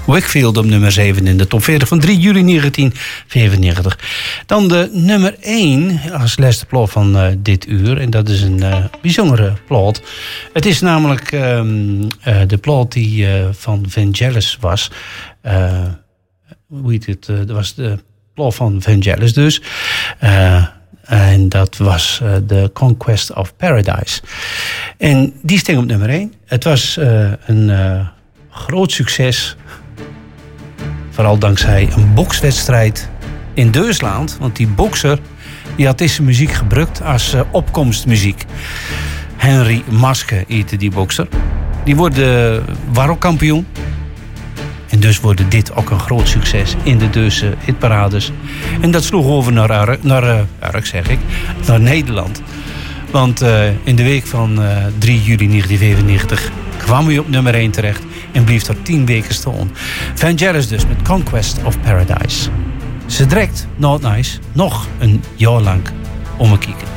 Wakefield op nummer 7 in de top 40 van 3 juli 1995. Dan de nummer 1 als laatste plaat van dit uur. En dat is een bijzondere plaat. Het is namelijk de plaat die van Vangelis was. Hoe heet het? Dat was de plaat van Vangelis dus. En dat was The Conquest of Paradise. En die sting op nummer 1. Het was een groot succes. Vooral dankzij een bokswedstrijd in Duitsland. Want die bokser die had deze muziek gebruikt als opkomstmuziek. Henry Maske heette die bokser. Die wordt wereldkampioen. En dus wordt dit ook een groot succes in de Duitse hitparades. En dat sloeg over naar Nederland. Want in de week van 3 juli 1995 kwam hij op nummer 1 terecht. En bleef er 10 weken staan. Vangelis dus met Conquest of Paradise. Ze direct, Not Nice, nog een jaar lang om me kijken.